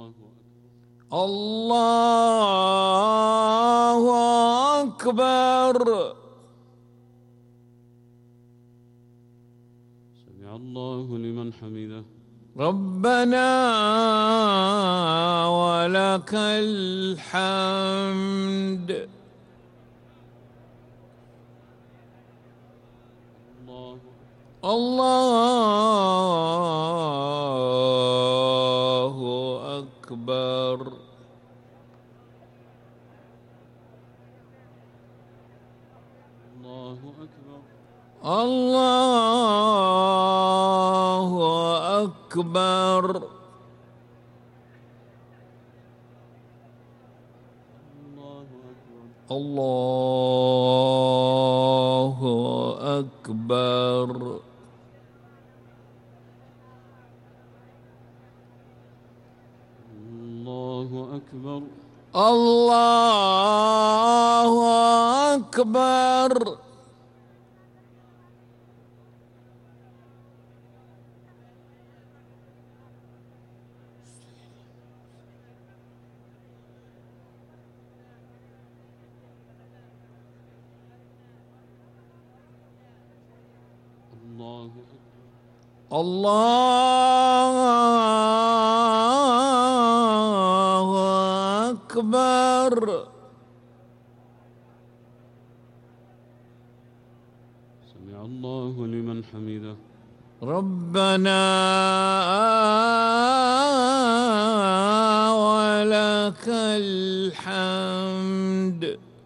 الله أكبر. سمع الله لمن حمده. ربنا ولك الحمد. الله أكبر. الله أكبر. الله أكبر. الله أكبر. الله أكبر. الله أكبر. الله أكبر. سمع الله لمن حمده. ربنا ولك الحمد.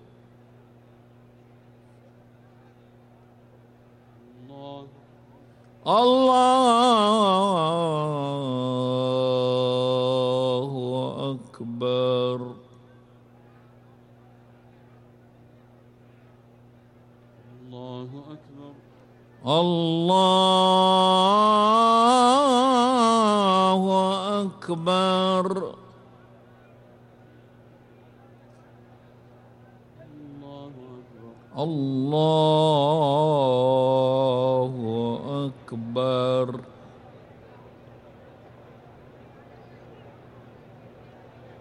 الله أكبر. الله أكبر. الله أكبر. الله